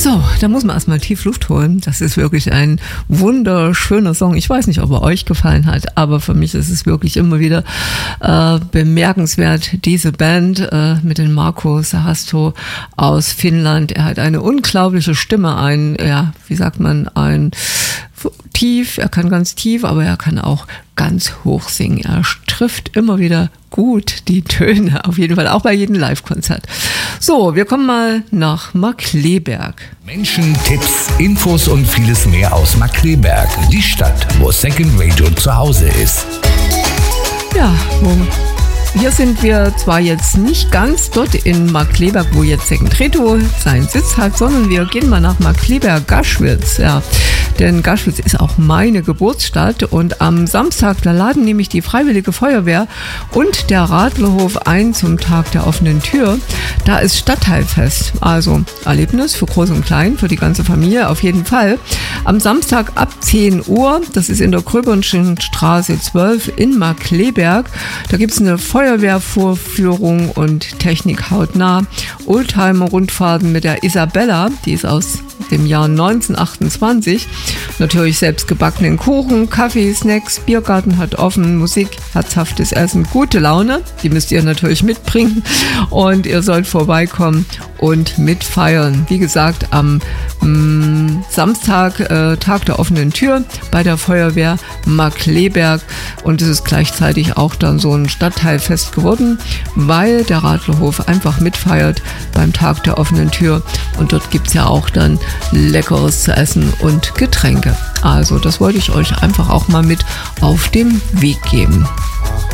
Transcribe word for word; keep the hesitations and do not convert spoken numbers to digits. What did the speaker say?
So, da muss man erstmal tief Luft holen. Das ist wirklich ein wunderschöner Song. Ich weiß nicht, ob er euch gefallen hat, aber für mich ist es wirklich immer wieder äh, bemerkenswert, diese Band äh, mit dem Marko Sahasto aus Finnland. Er hat eine unglaubliche Stimme, ein, ja, wie sagt man, ein tief, er kann ganz tief, aber er kann auch ganz hoch singen. Er trifft immer wieder gut die Töne, auf jeden Fall, auch bei jedem Live-Konzert. So, wir kommen mal nach Markkleeberg. Menschen, Tipps, Infos und vieles mehr aus Markkleeberg, die Stadt, wo Second Radio zu Hause ist. Ja, wo hier sind wir zwar jetzt nicht ganz dort in Markkleeberg, wo jetzt Second Radio seinen Sitz hat, sondern wir gehen mal nach Markkleeberg-Gaschwitz. Ja, denn Gaschwitz ist auch meine Geburtsstadt und am Samstag, da laden nämlich die Freiwillige Feuerwehr und der Radlerhof ein zum Tag der offenen Tür. Da ist Stadtteilfest, also Erlebnis für Groß und Klein, für die ganze Familie auf jeden Fall. Am Samstag ab zehn Uhr, das ist in der Gröbernschen Straße zwölf in Markkleeberg, da gibt es eine Feuerwehrvorführung und Technik hautnah, Oldtimer-Rundfahrten mit der Isabella, die ist aus dem Jahr neunzehnhundertachtundzwanzig. Natürlich selbst gebackenen Kuchen, Kaffee, Snacks, Biergarten hat offen, Musik, herzhaftes Essen, gute Laune, die müsst ihr natürlich mitbringen und ihr sollt vorbeikommen und mitfeiern. Wie gesagt, am mh, Samstag, äh, Tag der offenen Tür bei der Feuerwehr Markkleeberg und es ist gleichzeitig auch dann so ein Stadtteilfest geworden, weil der Radlerhof einfach mitfeiert beim Tag der offenen Tür und dort gibt es ja auch dann Leckeres zu essen und Getränke. Also das wollte ich euch einfach auch mal mit auf den Weg geben.